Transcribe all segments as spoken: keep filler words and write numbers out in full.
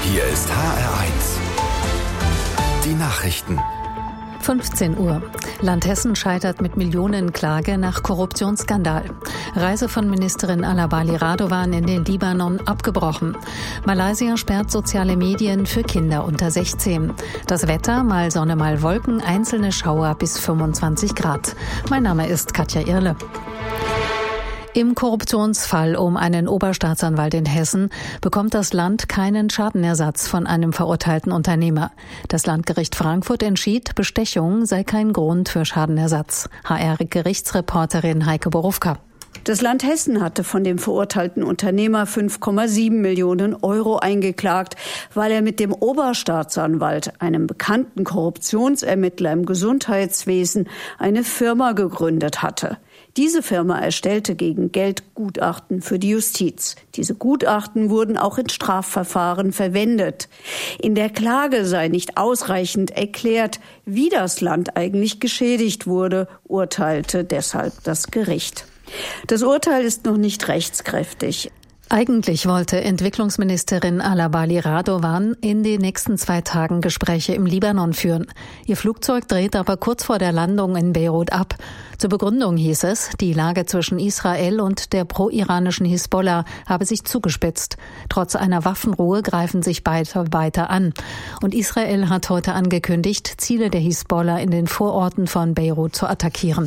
Hier ist H R eins. Die Nachrichten. fünfzehn Uhr. Land Hessen scheitert mit Millionenklage nach Korruptionsskandal. Reise von Ministerin Alabali Radovan in den Libanon abgebrochen. Malaysia sperrt soziale Medien für Kinder unter sechzehn. Das Wetter, mal Sonne, mal Wolken, einzelne Schauer bis fünfundzwanzig Grad. Mein Name ist Katja Irle. Im Korruptionsfall um einen Oberstaatsanwalt in Hessen bekommt das Land keinen Schadenersatz von einem verurteilten Unternehmer. Das Landgericht Frankfurt entschied, Bestechung sei kein Grund für Schadenersatz. H R-Gerichtsreporterin Heike Borufka. Das Land Hessen hatte von dem verurteilten Unternehmer fünf Komma sieben Millionen Euro eingeklagt, weil er mit dem Oberstaatsanwalt, einem bekannten Korruptionsermittler im Gesundheitswesen, eine Firma gegründet hatte. Diese Firma erstellte gegen Geld Gutachten für die Justiz. Diese Gutachten wurden auch in Strafverfahren verwendet. In der Klage sei nicht ausreichend erklärt, wie das Land eigentlich geschädigt wurde, urteilte deshalb das Gericht. Das Urteil ist noch nicht rechtskräftig. Eigentlich wollte Entwicklungsministerin Alabali Radovan in den nächsten zwei Tagen Gespräche im Libanon führen. Ihr Flugzeug dreht aber kurz vor der Landung in Beirut ab. Zur Begründung hieß es, die Lage zwischen Israel und der pro-iranischen Hisbollah habe sich zugespitzt. Trotz einer Waffenruhe greifen sich beide weiter an. Und Israel hat heute angekündigt, Ziele der Hisbollah in den Vororten von Beirut zu attackieren.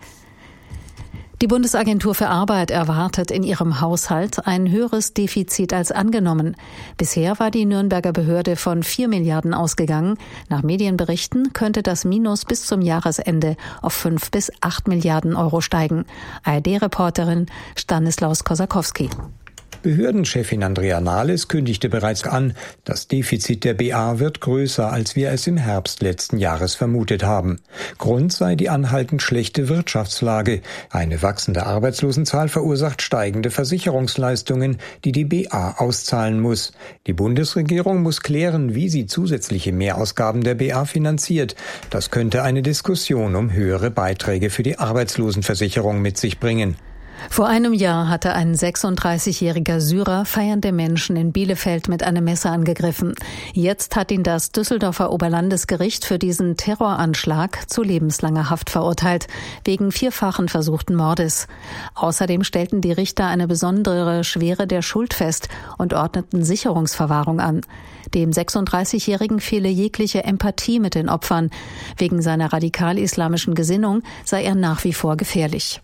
Die Bundesagentur für Arbeit erwartet in ihrem Haushalt ein höheres Defizit als angenommen. Bisher war die Nürnberger Behörde von vier Milliarden ausgegangen. Nach Medienberichten könnte das Minus bis zum Jahresende auf fünf bis acht Milliarden Euro steigen. A R D-Reporterin Stanislaus Kosakowski. Behördenchefin Andrea Nahles kündigte bereits an, das Defizit der B A wird größer, als wir es im Herbst letzten Jahres vermutet haben. Grund sei die anhaltend schlechte Wirtschaftslage. Eine wachsende Arbeitslosenzahl verursacht steigende Versicherungsleistungen, die die B A auszahlen muss. Die Bundesregierung muss klären, wie sie zusätzliche Mehrausgaben der B A finanziert. Das könnte eine Diskussion um höhere Beiträge für die Arbeitslosenversicherung mit sich bringen. Vor einem Jahr hatte ein sechsunddreißigjähriger Syrer feiernde Menschen in Bielefeld mit einem Messer angegriffen. Jetzt hat ihn das Düsseldorfer Oberlandesgericht für diesen Terroranschlag zu lebenslanger Haft verurteilt, wegen vierfachen versuchten Mordes. Außerdem stellten die Richter eine besondere Schwere der Schuld fest und ordneten Sicherungsverwahrung an. Dem sechsunddreißigjährigen fehle jegliche Empathie mit den Opfern. Wegen seiner radikal-islamischen Gesinnung sei er nach wie vor gefährlich.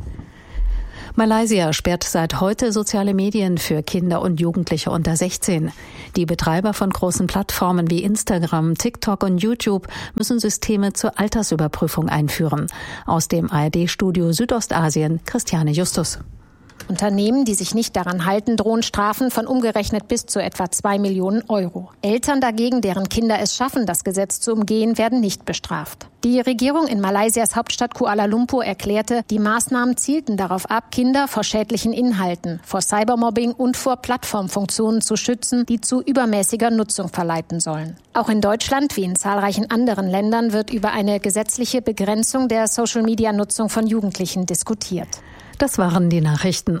Malaysia sperrt seit heute soziale Medien für Kinder und Jugendliche unter sechzehn. Die Betreiber von großen Plattformen wie Instagram, TikTok und YouTube müssen Systeme zur Altersüberprüfung einführen. Aus dem A R D-Studio Südostasien, Christiane Justus. Unternehmen, die sich nicht daran halten, drohen Strafen von umgerechnet bis zu etwa zwei Millionen Euro. Eltern dagegen, deren Kinder es schaffen, das Gesetz zu umgehen, werden nicht bestraft. Die Regierung in Malaysias Hauptstadt Kuala Lumpur erklärte, die Maßnahmen zielten darauf ab, Kinder vor schädlichen Inhalten, vor Cybermobbing und vor Plattformfunktionen zu schützen, die zu übermäßiger Nutzung verleiten sollen. Auch in Deutschland, wie in zahlreichen anderen Ländern, wird über eine gesetzliche Begrenzung der Social-Media-Nutzung von Jugendlichen diskutiert. Das waren die Nachrichten.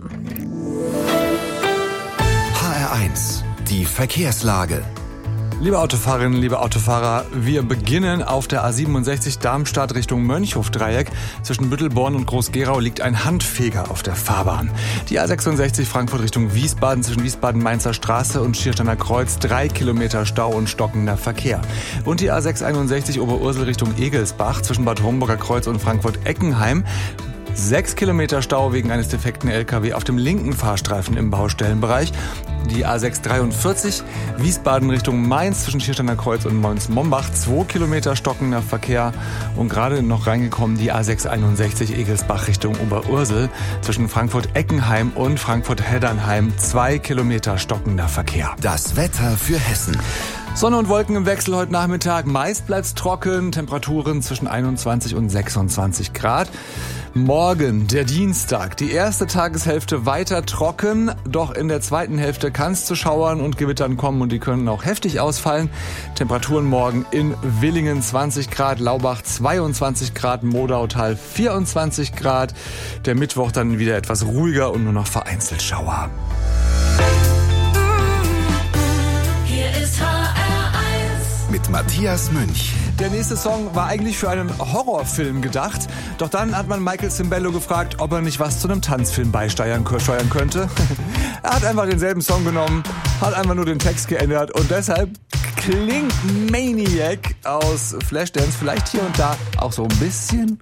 H R eins, die Verkehrslage. Liebe Autofahrerinnen, liebe Autofahrer, wir beginnen auf der A siebenundsechzig Darmstadt Richtung Mönchhof-Dreieck. Zwischen Büttelborn und Groß-Gerau liegt ein Handfeger auf der Fahrbahn. Die A sechsundsechzig Frankfurt Richtung Wiesbaden zwischen Wiesbaden-Mainzer Straße und Schiersteiner Kreuz, drei Kilometer Stau und stockender Verkehr. Und die A sechshunderteinundsechzig Oberursel Richtung Egelsbach zwischen Bad Homburger Kreuz und Frankfurt-Eckenheim. Sechs Kilometer Stau wegen eines defekten L K W auf dem linken Fahrstreifen im Baustellenbereich. Die A sechshundertdreiundvierzig Wiesbaden Richtung Mainz zwischen Schiersteiner Kreuz und Mons-Mombach. Zwei Kilometer stockender Verkehr. Und gerade noch reingekommen die A sechshunderteinundsechzig Egelsbach Richtung Oberursel zwischen Frankfurt-Eckenheim und Frankfurt-Heddernheim. Zwei Kilometer stockender Verkehr. Das Wetter für Hessen. Sonne und Wolken im Wechsel heute Nachmittag. Meist bleibt's trocken. Temperaturen zwischen einundzwanzig und sechsundzwanzig Grad. Morgen, der Dienstag, die erste Tageshälfte weiter trocken, doch in der zweiten Hälfte kann es zu Schauern und Gewittern kommen und die können auch heftig ausfallen. Temperaturen morgen in Villingen zwanzig Grad, Laubach zweiundzwanzig Grad, Modautal vierundzwanzig Grad. Der Mittwoch dann wieder etwas ruhiger und nur noch vereinzelt Schauer. Hier Matthias Münch. Der nächste Song war eigentlich für einen Horrorfilm gedacht. Doch dann hat man Michael Cimbello gefragt, ob er nicht was zu einem Tanzfilm beisteuern steuern könnte. Er hat einfach denselben Song genommen, hat einfach nur den Text geändert und deshalb klingt Maniac aus Flashdance vielleicht hier und da auch so ein bisschen